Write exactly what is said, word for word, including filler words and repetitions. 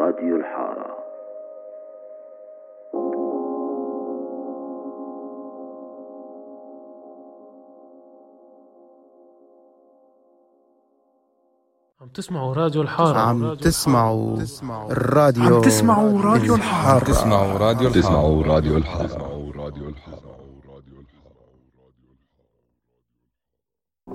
راديو الحارة. عم تسمعوا راديو الحارة. عم تسمعوا الراديو عم تسمعوا راديو الحارة. تسمعوا راديو الحارة.